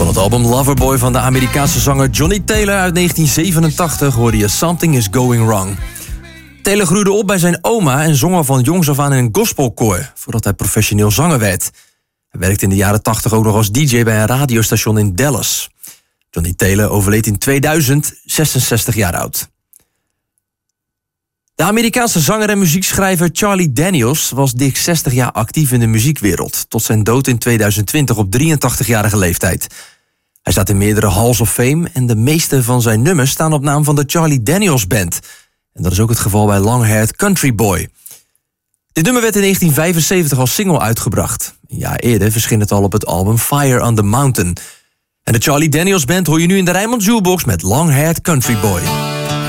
het album Loverboy van de Amerikaanse zanger Johnny Taylor uit 1987 hoorde je Something is Going Wrong. Taylor groeide op bij zijn oma en zong al van jongs af aan in een gospelkoor, voordat hij professioneel zanger werd. Hij werkte in de jaren 80 ook nog als DJ bij een radiostation in Dallas. Johnny Taylor overleed in 2000, 66 jaar oud. De Amerikaanse zanger en muziekschrijver Charlie Daniels was dik 60 jaar actief in de muziekwereld, tot zijn dood in 2020 op 83-jarige leeftijd. Hij staat in meerdere Halls of Fame en de meeste van zijn nummers staan op naam van de Charlie Daniels Band. En dat is ook het geval bij Long Haired Country Boy. Dit nummer werd in 1975 als single uitgebracht. Een jaar eerder verscheen het al op het album Fire on the Mountain. En de Charlie Daniels Band hoor je nu in de Rijnmond Jukebox met Long Haired Country Boy.